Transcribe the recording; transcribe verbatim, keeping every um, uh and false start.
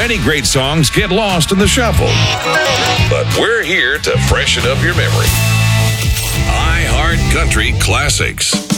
Many great songs get lost in the shuffle. But we're here to freshen up your memory. iHeart Country Classics.